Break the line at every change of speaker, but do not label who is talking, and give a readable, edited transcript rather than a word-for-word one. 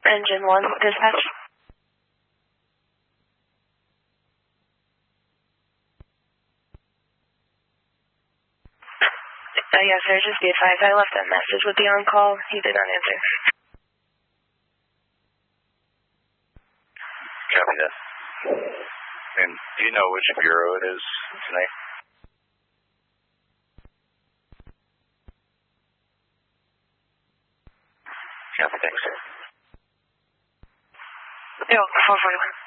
Engine 1, dispatch. Yes, sir, just be advised. I left a message with the on-call. He did not answer.
Copy that. And do you know which bureau it is tonight? Copy, thanks.
Yo, 441.